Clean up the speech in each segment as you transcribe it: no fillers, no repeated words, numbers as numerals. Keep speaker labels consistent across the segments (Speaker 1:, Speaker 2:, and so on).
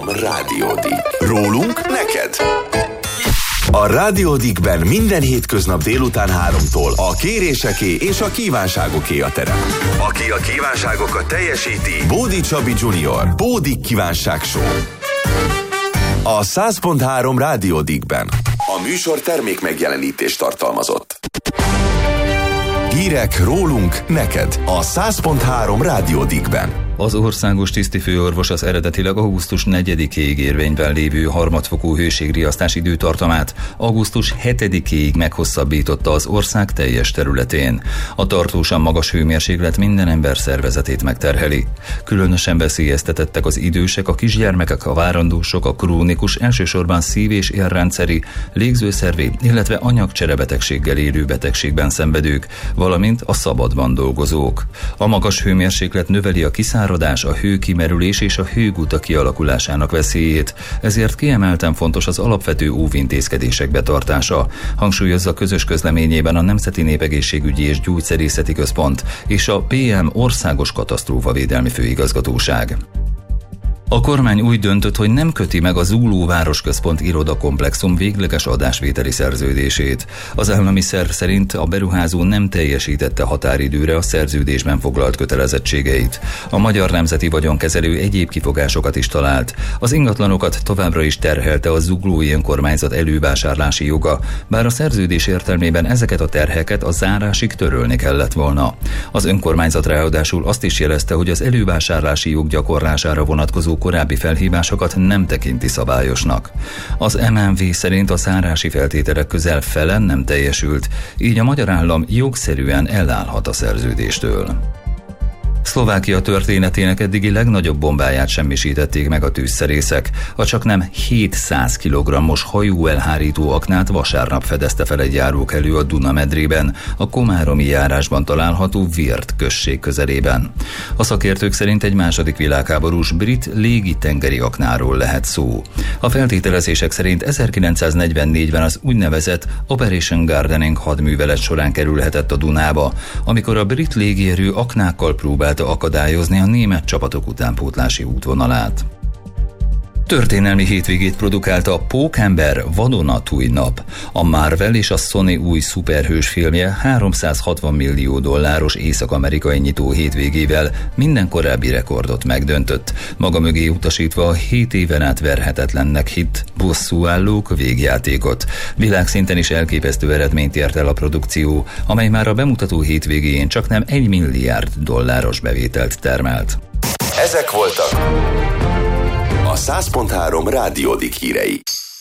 Speaker 1: Rádiódik. Rólunk neked. A Rádiódikben minden hétköznap délután 3-tól a kéréseké és a kívánságoké a terem. Aki a kívánságokat teljesíti, Bódi Csabi Junior. Bódik Kívánság Show. A 100.3 Rádiódikben. A műsor termék megjelenítést tartalmazott. Hírek rólunk neked a 100.3 Rádiódikben.
Speaker 2: Az országos tisztifőorvos az eredetileg augusztus 4-ig érvényben lévő harmadfokú hőségriasztás időtartamát augusztus 7-ig meghosszabbította az ország teljes területén. A tartósan magas hőmérséklet minden ember szervezetét megterheli. Különösen veszélyeztetettek az idősek, a kisgyermekek, a várandósok, a krónikus, elsősorban szív- és érrendszeri, légzőszervi, illetve anyagcserebetegséggel élő betegségben szenvedők, valamint a szabadban dolgozók. A magas hőmérséklet növeli a kiszáradás, a hőkimerülés és a hőguta kialakulásának veszélyét, ezért kiemelten fontos az alapvető óvintézkedések betartása, hangsúlyozza közös közleményében a Nemzeti Népegészségügyi és Gyógyszerészeti Központ és a PM Országos Katasztrófavédelmi Főigazgatóság. A kormány úgy döntött, hogy nem köti meg a Zugló Városközpont irodakomplexum végleges adásvételi szerződését. Az állami szerv szerint a beruházó nem teljesítette határidőre a szerződésben foglalt kötelezettségeit. A Magyar Nemzeti Vagyonkezelő egyéb kifogásokat is talált. Az ingatlanokat továbbra is terhelte a zuglói önkormányzat elővásárlási joga, bár a szerződés értelmében ezeket a terheket a zárásig törölni kellett volna. Az önkormányzat ráadásul azt is jelezte, hogy az elővásárlási jog gyakorlására vonatkozó korábbi felhívásokat nem tekinti szabályosnak. Az MNV szerint a zárási feltételek közel fele nem teljesült, így a magyar állam jogszerűen elállhat a szerződéstől. Szlovákia történetének eddigi legnagyobb bombáját semmisítették meg a tűzszerészek. A csaknem 700 kg-os hajóelhárító aknát vasárnap fedezte fel egy járókelő a Duna medrében, a komáromi járásban található Virt község közelében. A szakértők szerint egy második világháborús brit légitengeri aknáról lehet szó. A feltételezések szerint 1944-ben az úgynevezett Operation Gardening hadművelet során kerülhetett a Dunába, amikor a brit légierő aknákkal próbált akadályozni a német csapatok utánpótlási útvonalát. Történelmi hétvégét produkálta a Pókember vadonatúj nap. A Marvel és a Sony új szuperhős filmje $360 millió észak-amerikai nyitó hétvégével minden korábbi rekordot megdöntött, maga mögé utasítva a 7 éven át verhetetlennek hitt Bosszúállók végjátékot. Világszinten is elképesztő eredményt ért el a produkció, amely már a bemutató hétvégén csaknem $1 milliárd bevételt termelt.
Speaker 1: Ezek voltak a 100.3 Rádiódik hírei.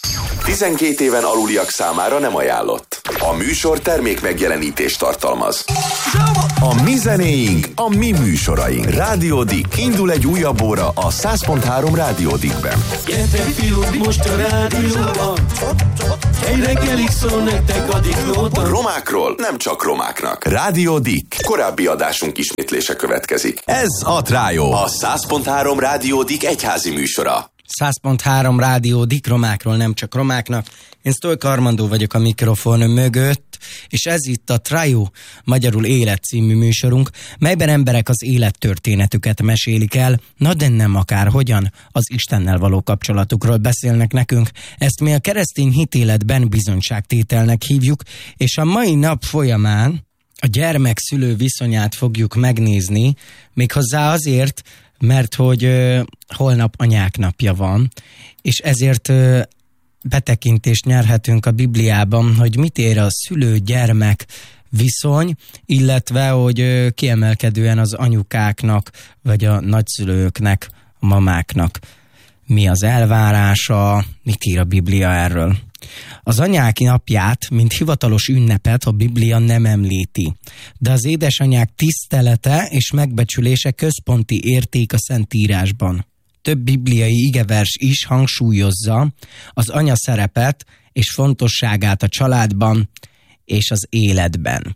Speaker 1: 12 éven aluliak számára nem ajánlott. A műsor termék megjelenítést tartalmaz. A mi zenéink, a mi műsoraink. Rádiódik. Indul egy újabb óra a 100.3 Rádiódikben.
Speaker 3: Gyertek fiúk, most a rádióban. Egy reggelig szól nektek a diklóban.
Speaker 1: Romákról nem csak romáknak. Rádiódik. Korábbi adásunk ismétlése következik. Ez a Trájó. A 100.3 Rádiódik egyházi műsora.
Speaker 4: 100.3 Rádiódik, romákról nem csak romáknak. Én Sztolka Armandó vagyok a mikrofon mögött, és ez itt a Trájó, magyarul Élet című műsorunk, melyben emberek az élettörténetüket mesélik el, na de nem akárhogyan, az Istennel való kapcsolatukról beszélnek nekünk. Ezt mi a keresztény hitéletben bizonyságtételnek hívjuk, és a mai nap folyamán a gyermek-szülő viszonyát fogjuk megnézni, méghozzá azért, mert hogy holnap anyák napja van, és ezért betekintést nyerhetünk a Bibliában, hogy mit ér a szülő-gyermek viszony, illetve hogy kiemelkedően az anyukáknak, vagy a nagyszülőknek, a mamáknak mi az elvárása, mit ír a Biblia erről. Az anyák napját, mint hivatalos ünnepet a Biblia nem említi, de az édesanyák tisztelete és megbecsülése központi érték a Szentírásban. Több bibliai igevers is hangsúlyozza az anya szerepet és fontosságát a családban és az életben.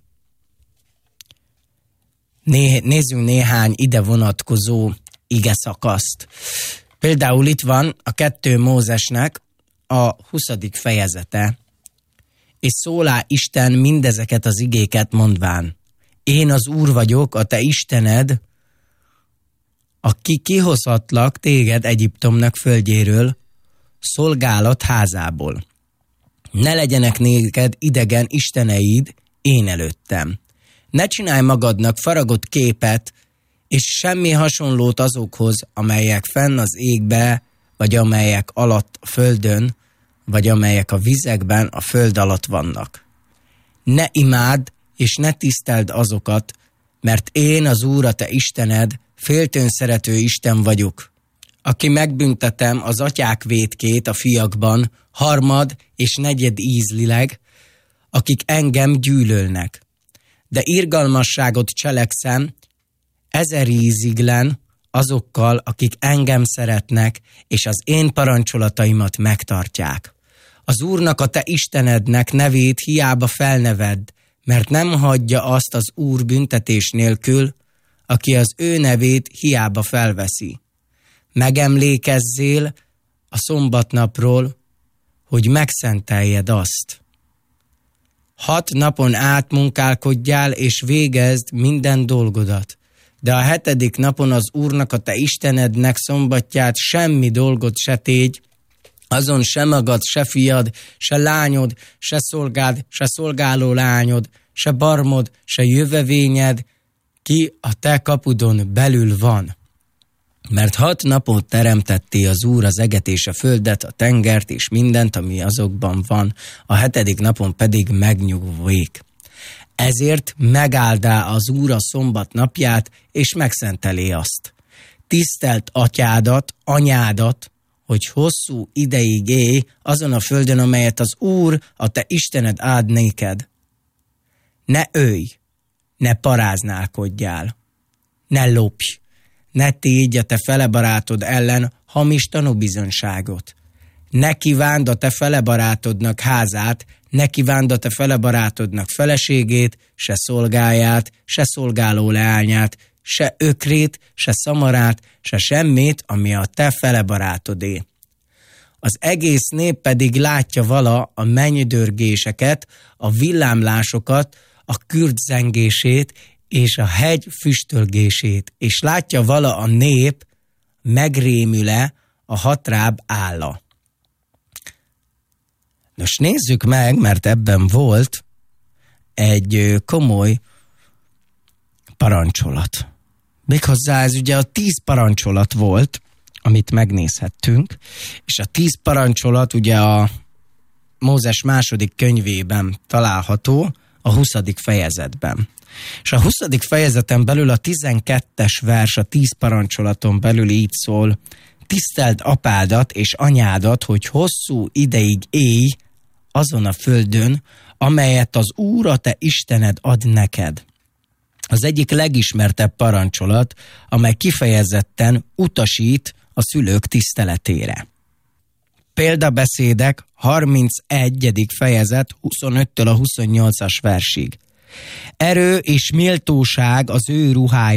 Speaker 4: Nézzünk néhány ide vonatkozó igeszakaszt. Például itt van a 2 Mózesnek a 20. fejezete, és szólá Isten mindezeket az igéket mondván: Én az Úr vagyok, a te Istened, aki kihozhatlak téged Egyiptomnak földjéről, szolgálat házából. Ne legyenek néked idegen isteneid én előttem. Ne csinálj magadnak faragott képet, és semmi hasonlót azokhoz, amelyek fenn az égbe, vagy amelyek alatt a földön, vagy amelyek a vizekben a föld alatt vannak. Ne imádd, és ne tiszteld azokat, mert én az Úr, a te Istened, féltőn szerető Isten vagyok, aki megbüntetem az atyák vétkét a fiakban, harmad és negyed ízlileg, akik engem gyűlölnek. De irgalmasságot cselekszem 1000 íziglen azokkal, akik engem szeretnek, és az én parancsolataimat megtartják. Az Úrnak, a te Istenednek nevét hiába felnevedd, mert nem hagyja azt az Úr büntetés nélkül, aki az ő nevét hiába felveszi. Megemlékezzél a szombatnapról, hogy megszenteljed azt. 6 napon át munkálkodjál, és végezd minden dolgodat. De a 7. napon az Úrnak, a te Istenednek szombatját semmi dolgot se tégy, azon se magad, se fiad, se lányod, se szolgád, se szolgáló lányod, se barmod, se jövevényed, ki a te kapudon belül van. Mert 6 napot teremtetté az Úr az eget és a földet, a tengert és mindent, ami azokban van, a 7. napon pedig megnyugvék. Ezért megáldá az Úr a szombat napját, és megszentelé azt. Tisztelt atyádat, anyádat, hogy hosszú ideig élj azon a földön, amelyet az Úr, a te Istened áld néked. Ne ölj, ne paráználkodjál, ne lopj, ne tégy a te fele barátod ellen hamis tanúbizonyságot. Ne kívánd a te fele barátodnak házát, ne kívánd a te fele barátodnak feleségét, se szolgáját, se szolgáló leányát, se ökrét, se szamarát, se semmit, ami a te fele barátodé. Az egész nép pedig látja vala a mennydörgéseket, a villámlásokat, a kürt zengését és a hegy füstölgését, és látja vala a nép megrémüle a hatráb álla. Nos, nézzük meg, mert ebben volt egy komoly parancsolat. Méghozzá ez ugye a 10 parancsolat volt, amit megnézhettünk, és a 10 parancsolat ugye a Mózes 2. könyvében található, a 20. fejezetben. És a 20. fejezeten belül a 12. vers a 10 parancsolaton belül így szól: tiszteld apádat és anyádat, hogy hosszú ideig élj azon a földön, amelyet az Úr, a te Istened ad neked. Az egyik legismertebb parancsolat, amely kifejezetten utasít a szülők tiszteletére. Példabeszédek 31. fejezet 25-től a 28-as versig. Erő és méltóság az ő ruhája,